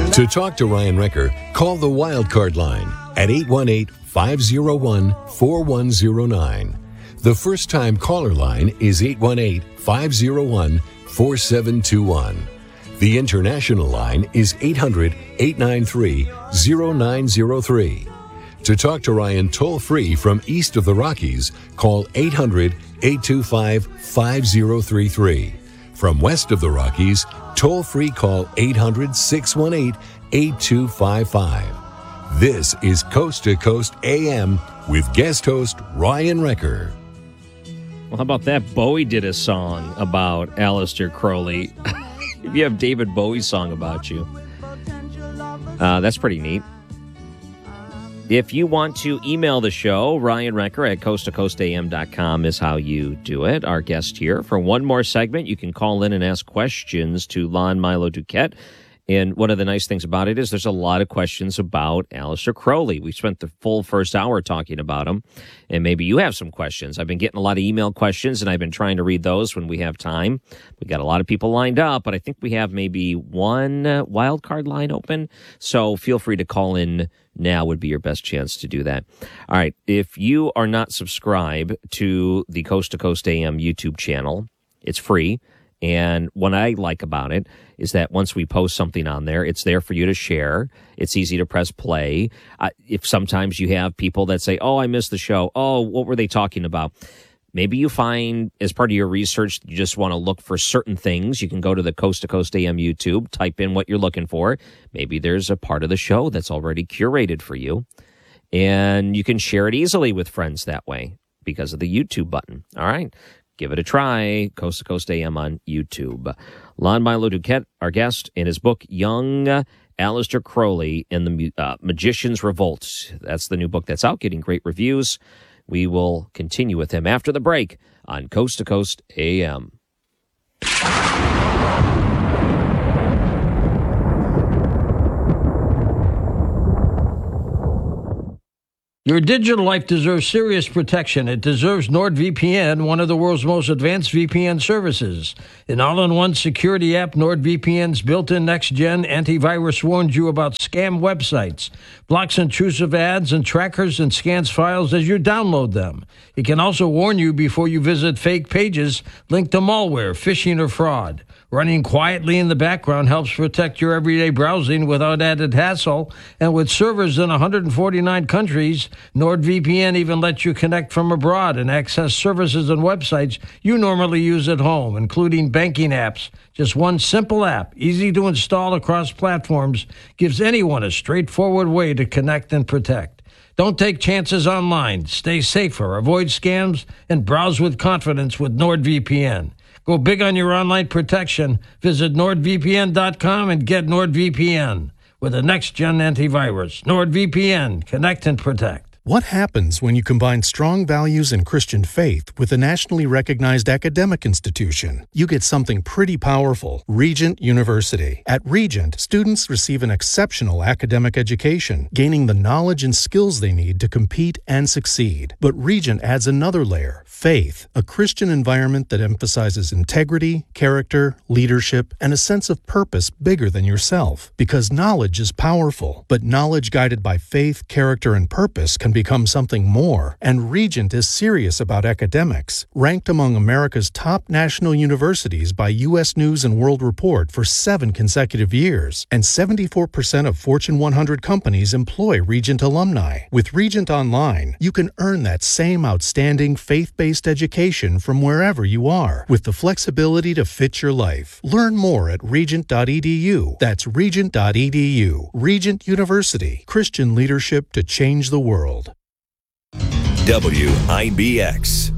To talk to Ryan Recker, call the Wildcard line at 818-501-4109. The first-time caller line is 818-501-4721. The international line is 800-893-0903. To talk to Ryan toll-free from east of the Rockies, call 800-825-5033. From west of the Rockies, toll-free call 800-618-8255. This is Coast to Coast AM with guest host Ryan Recker. Well, how about that? Bowie did a song about Aleister Crowley. If you have David Bowie's song about you, that's pretty neat. If you want to email the show, Ryan Recker at coasttocoastam.com is how you do it. Our guest here for one more segment, you can call in and ask questions to Lon Milo Duquette. And one of the nice things about it is there's a lot of questions about Aleister Crowley. We spent the full first hour talking about him, and maybe you have some questions. I've been getting a lot of email questions, and I've been trying to read those when we have time. We got a lot of people lined up, but I think we have maybe one wild card line open. So feel free to call in now would be your best chance to do that. All right. If you are not subscribed to the Coast to Coast AM YouTube channel, it's free. And what I like about it is that once we post something on there, it's there for you to share. It's easy to press play. If sometimes you have people that say, oh, I missed the show. Oh, what were they talking about? Maybe you find as part of your research, you just want to look for certain things. You can go to the Coast to Coast AM YouTube, type in what you're looking for. Maybe there's a part of the show that's already curated for you. And you can share it easily with friends that way because of the YouTube button. All right. Give it a try. Coast to Coast AM on YouTube. Lon Milo Duquette, our guest, in his book, Young Aleister Crowley and the Magician's Revolt. That's the new book that's out, getting great reviews. We will continue with him after the break on Coast to Coast AM. Your digital life deserves serious protection. It deserves NordVPN, one of the world's most advanced VPN services. An all-in-one security app, NordVPN's built-in next-gen antivirus warns you about scam websites, blocks intrusive ads and trackers, and scans files as you download them. It can also warn you before you visit fake pages linked to malware, phishing, or fraud. Running quietly in the background helps protect your everyday browsing without added hassle. And with servers in 149 countries, NordVPN even lets you connect from abroad and access services and websites you normally use at home, including banking apps. Just one simple app, easy to install across platforms, gives anyone a straightforward way to connect and protect. Don't take chances online. Stay safer, avoid scams, and browse with confidence with NordVPN. Go big on your online protection. Visit NordVPN.com and get NordVPN with a next-gen antivirus. NordVPN. Connect and protect. What happens when you combine strong values and Christian faith with a nationally recognized academic institution? You get something pretty powerful. Regent University. At Regent, students receive an exceptional academic education, gaining the knowledge and skills they need to compete and succeed. But Regent adds another layer, faith, a Christian environment that emphasizes integrity, character, leadership, and a sense of purpose bigger than yourself. Because knowledge is powerful, but knowledge guided by faith, character, and purpose can become something more, and Regent is serious about academics. Ranked among America's top national universities by U.S. News & World Report for 7 consecutive years, and 74% of Fortune 100 companies employ Regent alumni. With Regent Online, you can earn that same outstanding faith-based education from wherever you are, with the flexibility to fit your life. Learn more at regent.edu. That's regent.edu. Regent University, Christian leadership to change the world. WIBX.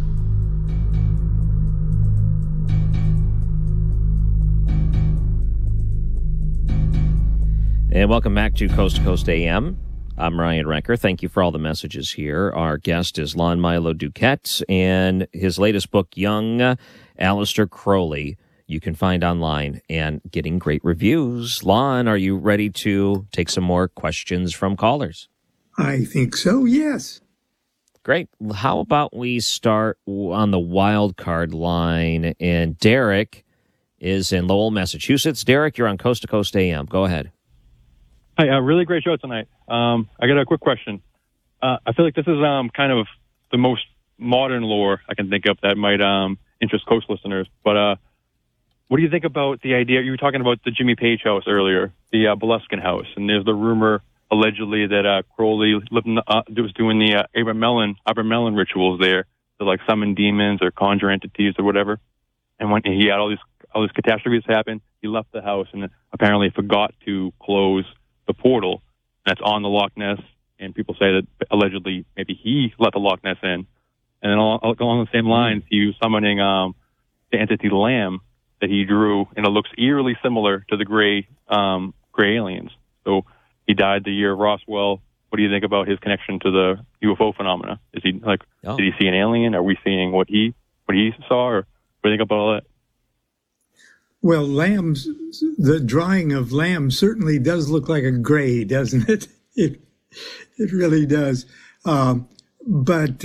And welcome back to Coast AM. I'm Ryan Recker. Thank you for all the messages here. Our guest is Lon Milo Duquette, and his latest book, Young Aleister Crowley, you can find online and getting great reviews. Lon, are you ready to take some more questions from callers? I think so, yes. Great. How about we start on the wild card line? And Derek is in Lowell, Massachusetts. Derek, you're on Coast to Coast AM. Go ahead. Hi, really great show tonight. I got a quick question. I feel like this is kind of the most modern lore I can think of that might interest Coast listeners. But what do you think about the idea? You were talking about the Jimmy Page house earlier, the Boleskine house, and there's the rumor allegedly that Crowley was doing the Abramelin rituals there to like summon demons or conjure entities or whatever. And when he had all these catastrophes happen, he left the house and apparently forgot to close the portal that's on the Loch Ness. And people say that allegedly maybe he let the Loch Ness in. And then along the same lines, he was summoning the entity Lamb that he drew, and it looks eerily similar to the gray aliens. So he died the year of Roswell. What do you think about his connection to the UFO phenomena? Is he did he see an alien? Are we seeing what he saw? Or what do you think about all that? Well, the drawing of Lamb certainly does look like a gray, doesn't it? It really does. But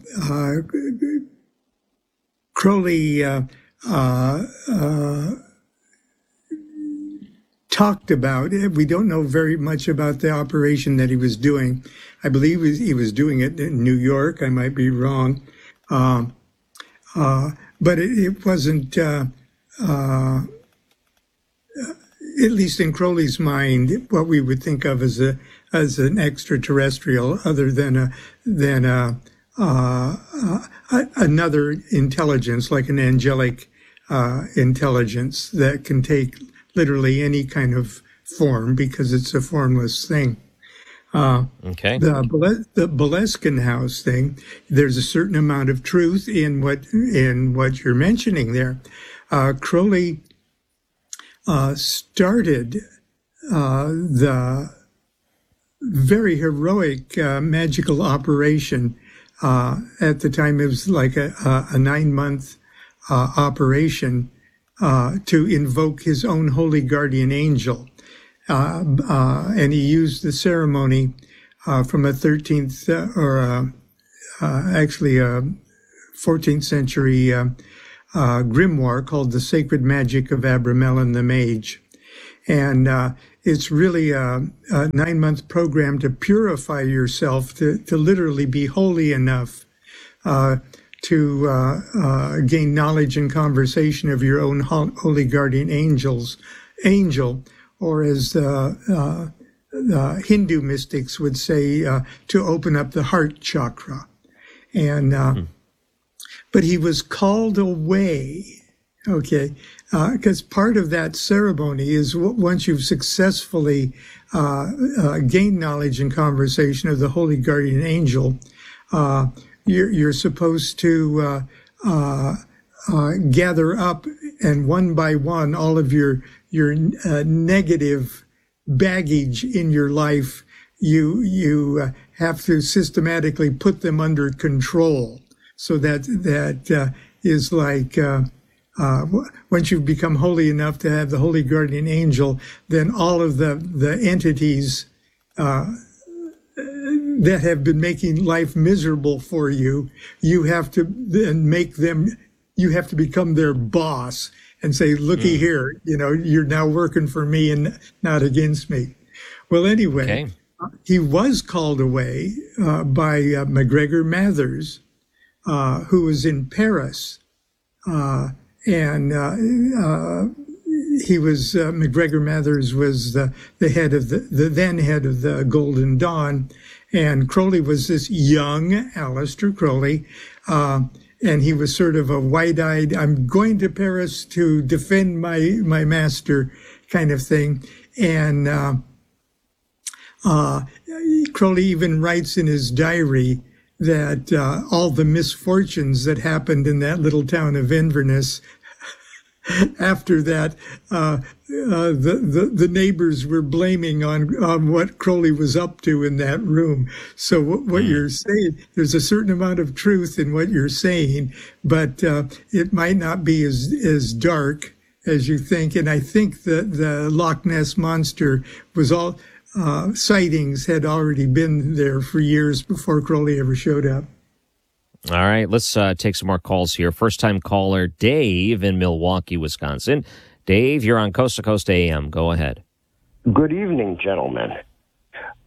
Crowley talked about it. We don't know very much about the operation that he was doing. I believe he was doing it in New York. I might be wrong. But it wasn't, at least in Crowley's mind, what we would think of as an extraterrestrial, other than another intelligence, like an angelic intelligence that can take literally any kind of form because it's a formless thing. Okay. The Boleskine house thing, there's a certain amount of truth in what you're mentioning there. Crowley started the very heroic magical operation. At the time, it was like a 9-month operation to invoke his own holy guardian angel. And he used the ceremony from a 13th actually a 14th century grimoire called The Sacred Magic of Abramelin the Mage. And it's really a 9-month program to purify yourself, to literally be holy enough to gain knowledge and conversation of your own holy guardian angel, or as Hindu mystics would say, to open up the heart chakra. And but he was called away, okay, because part of that ceremony is once you've successfully gained knowledge and conversation of the holy guardian angel, you're supposed to gather up, and one by one, all of your negative baggage in your life, you have to systematically put them under control. So that is like once you've become holy enough to have the holy guardian angel, then all of the entities that have been making life miserable for you, you have to then you have to become their boss and say, looky here, you're now working for me and not against me. Well, anyway, he was called away by MacGregor Mathers, who was in Paris. And he was, MacGregor Mathers was the head of the then head of the Golden Dawn. And Crowley was this young Aleister Crowley. And he was sort of a wide-eyed, I'm going to Paris to defend my master kind of thing. And Crowley even writes in his diary that all the misfortunes that happened in that little town of Inverness, after that, the neighbors were blaming on what Crowley was up to in that room. So what you're saying, there's a certain amount of truth in what you're saying, but it might not be as dark as you think. And I think that the Loch Ness Monster was all sightings had already been there for years before Crowley ever showed up. All right, let's take some more calls here. First-time caller, Dave in Milwaukee, Wisconsin. Dave, you're on Coast to Coast AM. Go ahead. Good evening, gentlemen.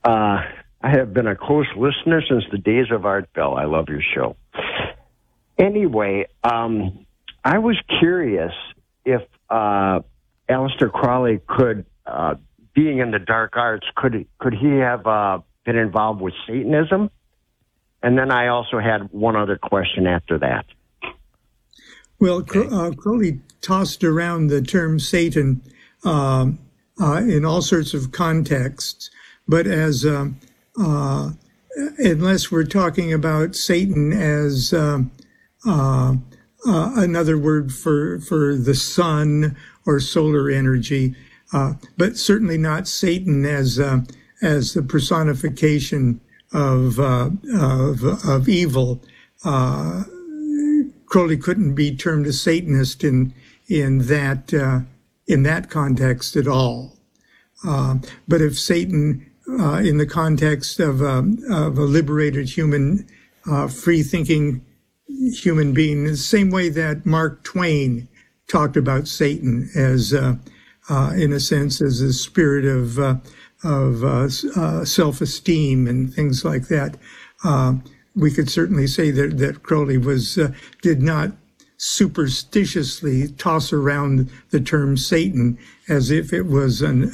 I have been a close listener since the days of Art Bell. I love your show. Anyway, I was curious if Aleister Crowley could, being in the dark arts, could he have been involved with Satanism? And then I also had one other question after that. Well, Crowley tossed around the term Satan in all sorts of contexts, but as unless we're talking about Satan as another word for the sun or solar energy, but certainly not Satan as the personification of evil. Crowley couldn't be termed a Satanist in that context at all. But if Satan, in the context of a liberated human, free-thinking human being, the same way that Mark Twain talked about Satan as, in a sense, as a spirit of self-esteem and things like that. We could certainly say that Crowley did not superstitiously toss around the term Satan as if it was an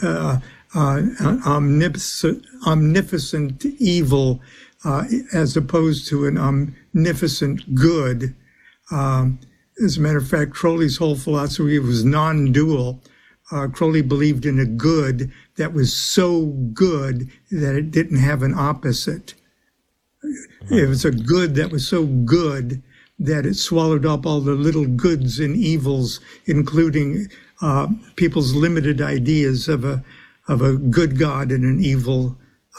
omnipotent evil, as opposed to an omnificent good. As a matter of fact, Crowley's whole philosophy was non-dual. Crowley believed in a good that was so good that it didn't have an opposite. It was a good that was so good that it swallowed up all the little goods and evils, including people's limited ideas of a good God and an evil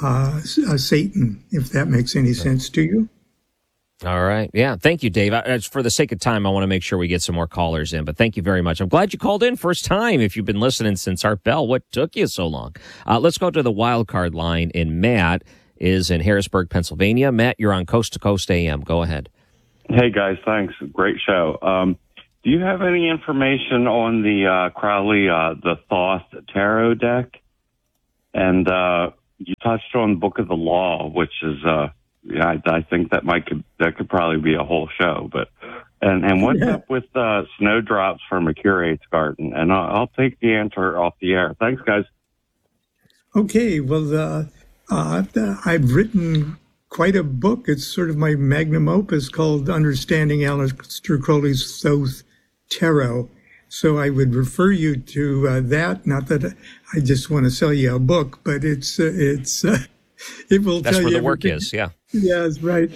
Satan, if that makes any sense to you. All right. Yeah. Thank you, Dave. For the sake of time, I want to make sure we get some more callers in, but thank you very much. I'm glad you called in first time. If you've been listening since Art Bell, what took you so long? Let's go to the wild card line, and Matt is in Harrisburg, Pennsylvania. Matt, you're on Coast to Coast AM. Go ahead. Hey, guys. Thanks. Great show. Do you have any information on the Crowley, the Thoth Tarot deck? And you touched on Book of the Law, which is, I think that could probably be a whole show. But and what's up with Snowdrops from a Curate's Garden? And I'll take the answer off the air. Thanks, guys. Okay. Well, I've written quite a book. It's sort of my magnum opus called Understanding Aleister Crowley's Thoth Tarot. So I would refer you to that. Not that I just want to sell you a book, but it will That's tell you where the everything. work is, yeah. Yeah, that's right.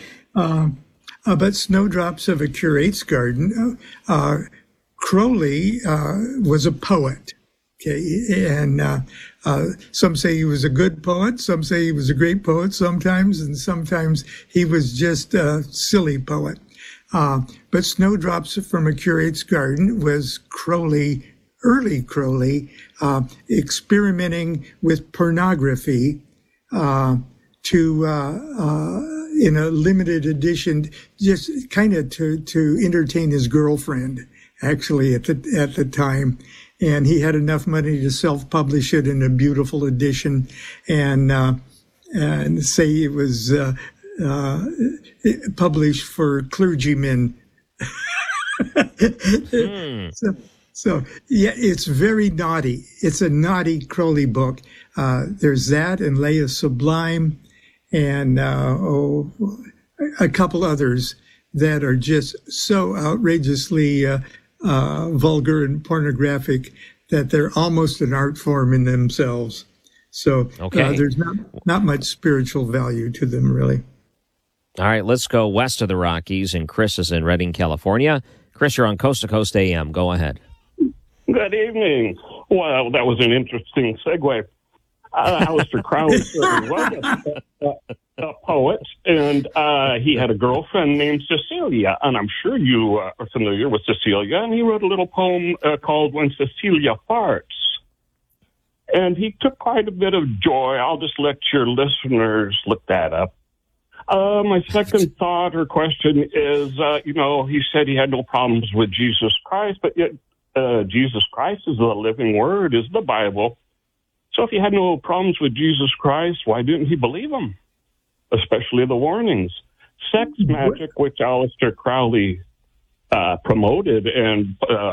But Snowdrops of a Curate's Garden, Crowley was a poet. Okay, and some say he was a good poet, some say he was a great poet sometimes, and sometimes he was just a silly poet. But Snowdrops from a Curate's Garden was Crowley, early Crowley, experimenting with pornography in a limited edition, just kind of to entertain his girlfriend, actually, at the time. And he had enough money to self-publish it in a beautiful edition, and say it was published for clergymen. So yeah, it's very naughty. It's a naughty Crowley book. There's that, and Leia Sublime, and a couple others that are just so outrageously vulgar and pornographic that they're almost an art form in themselves. So there's not much spiritual value to them, really. All right, let's go west of the Rockies, and Chris is in Redding, California. Chris, you're on Coast to Coast AM. Go ahead. Good evening. Well, that was an interesting segue. Aleister Crowley was a poet, and he had a girlfriend named Cecilia, and I'm sure you are familiar with Cecilia, and he wrote a little poem called When Cecilia Farts. And he took quite a bit of joy. I'll just let your listeners look that up. My second thought or question is, he said he had no problems with Jesus Christ, but yet Jesus Christ is the living word, is the Bible. So if he had no problems with Jesus Christ, why didn't he believe him? Especially the warnings. Sex magic, which Aleister Crowley promoted and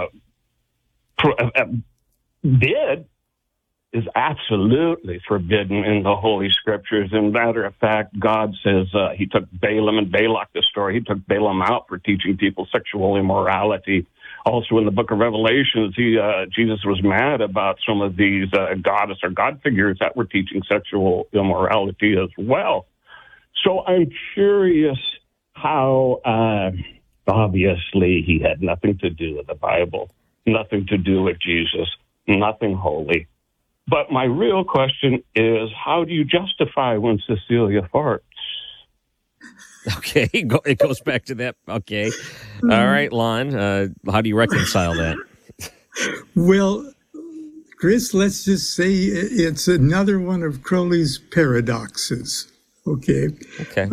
did, is absolutely forbidden in the Holy Scriptures. And matter of fact, God says he took Balaam and Balak, the story, he took Balaam out for teaching people sexual immorality. Also in the book of Revelations, Jesus was mad about some of these goddess or God figures that were teaching sexual immorality as well. So I'm curious how obviously he had nothing to do with the Bible, nothing to do with Jesus, nothing holy. But my real question is, how do you justify when Cecilia farts? Okay, it goes back to that. Okay. All right, Lon, how do you reconcile that? Well, Chris, let's just say it's another one of Crowley's paradoxes. Okay. Okay.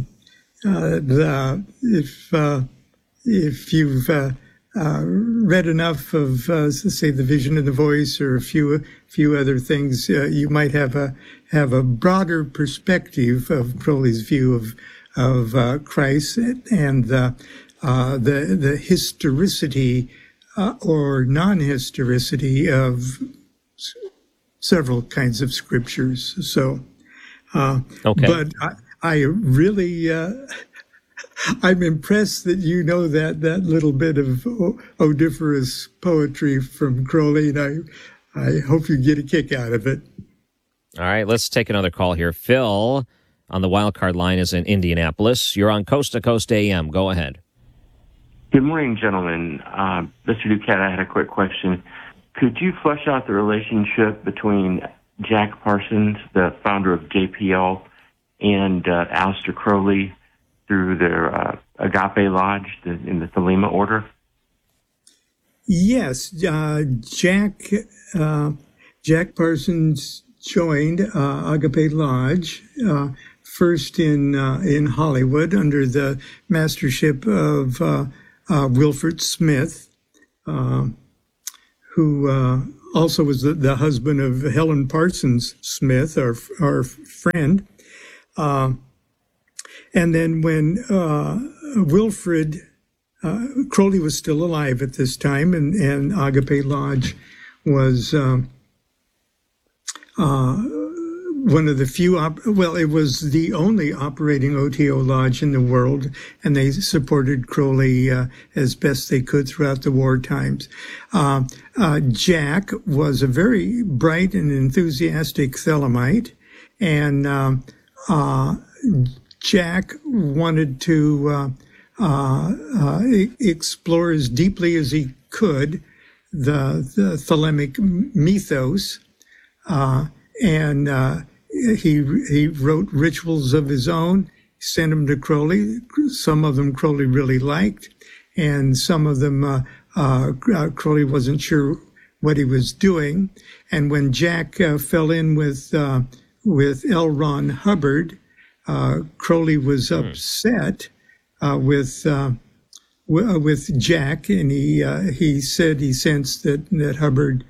If you've read enough of, say, The Vision of the Voice or a few other things, you might have a broader perspective of Crowley's view of Christ and the historicity or non-historicity of several kinds of scriptures. So, okay. But I really. I'm impressed that you know that little bit of odiferous poetry from Crowley, and I hope you get a kick out of it. All right, let's take another call here. Phil on the wild card line is in Indianapolis. You're on Coast to Coast AM. Go ahead. Good morning, gentlemen. Mr. Duquette, I had a quick question. Could you flesh out the relationship between Jack Parsons, the founder of JPL, and Aleister Crowley through their Agape Lodge in the Thelema order? Yes, Jack Parsons joined Agape Lodge first in Hollywood under the mastership of Wilfred Smith, who also was the husband of Helen Parsons Smith, our friend. And then when Wilfred, Crowley was still alive at this time, and Agape Lodge was one of the few, it was the only operating OTO lodge in the world, and they supported Crowley as best they could throughout the war times. Jack was a very bright and enthusiastic Thelemite, and Jack wanted to explore as deeply as he could the Thelemic mythos, and he wrote rituals of his own, sent them to Crowley. Some of them Crowley really liked, and some of them Crowley wasn't sure what he was doing. And when Jack fell in with L. Ron Hubbard, Crowley was upset with Jack, and he said he sensed that Hubbard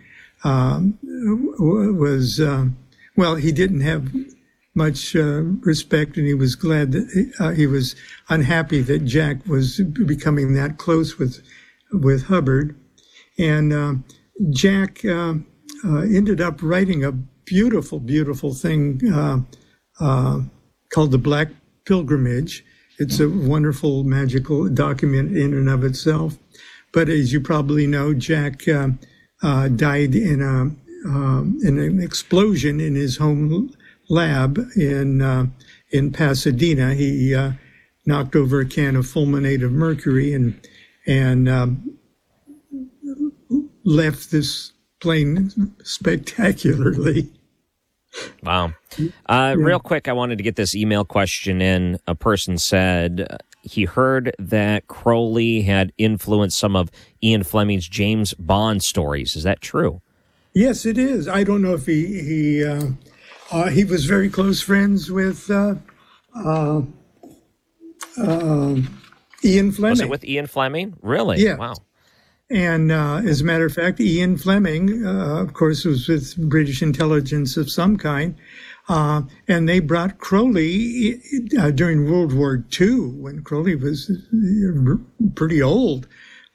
was he didn't have much respect, and he was glad that he was unhappy that Jack was becoming that close with Hubbard, and Jack ended up writing a beautiful thing called The Black Pilgrimage. It's a wonderful, magical document in and of itself. But as you probably know, Jack died in an explosion in his home lab in Pasadena. He knocked over a can of fulminate of mercury and left this plane spectacularly. Wow. Real quick, I wanted to get this email question in. A person said he heard that Crowley had influenced some of Ian Fleming's James Bond stories. Is that true? Yes, it is. I don't know if he was very close friends with Ian Fleming. Was it with Ian Fleming? Really? Yeah. Wow. And as a matter of fact, Ian Fleming, of course, was with British intelligence of some kind. And they brought Crowley during World War II, when Crowley was pretty old.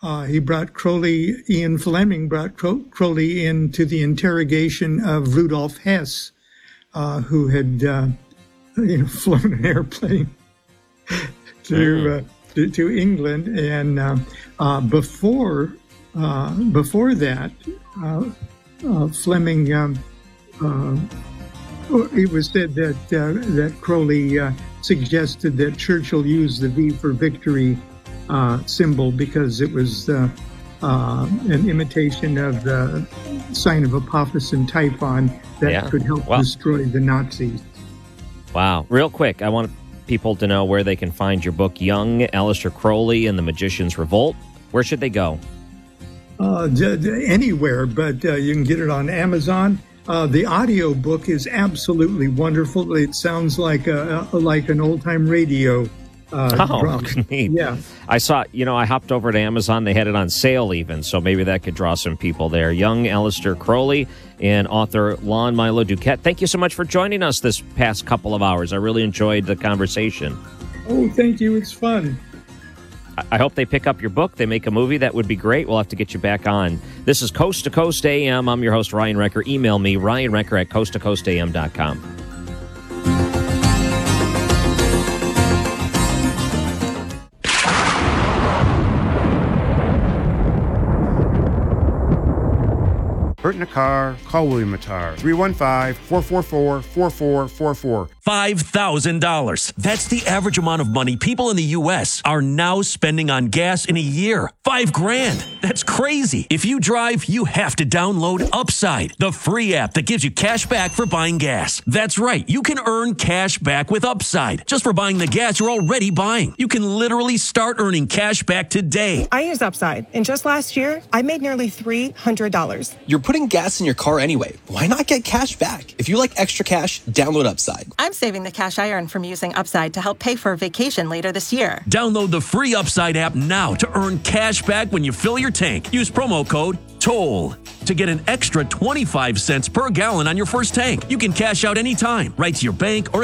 Ian Fleming brought Crowley into the interrogation of Rudolf Hess, who had flown an airplane to England. And before that, Fleming, it was said that Crowley suggested that Churchill use the V for victory symbol because it was an imitation of the sign of Apophis and Typhon that could help destroy the Nazis. Wow. Real quick, I want people to know where they can find your book, Young Aleister Crowley and the Magician's Revolt. Where should they go? Anywhere, but you can get it on Amazon. The audio book is absolutely wonderful. It sounds like an old-time radio drama. Neat. Yeah. I saw, I hopped over to Amazon. They had it on sale even, so maybe that could draw some people there. Young Aleister Crowley and author Lon Milo DuQuette. Thank you so much for joining us this past couple of hours. I really enjoyed the conversation. Oh, thank you. It's fun. I hope they pick up your book. They make a movie. That would be great. We'll have to get you back on. This is Coast to Coast AM. I'm your host, Ryan Recker. Email me, ryanrecker@coasttocoastam.com. Hurt in a car, call William Mattar. 315-444-4444. $5,000. That's the average amount of money people in the U.S. are now spending on gas in a year. $5,000. That's crazy. If you drive, you have to download Upside, the free app that gives you cash back for buying gas. That's right. You can earn cash back with Upside just for buying the gas you're already buying. You can literally start earning cash back today. I use Upside, and just last year, I made nearly $300. You're putting gas in your car anyway. Why not get cash back? If you like extra cash, download Upside. I'm saving the cash I earn from using Upside to help pay for a vacation later this year. Download the free Upside app now to earn cash back when you fill your tank. Use promo code TOLL to get an extra 25 cents per gallon on your first tank. You can cash out anytime, right to your bank or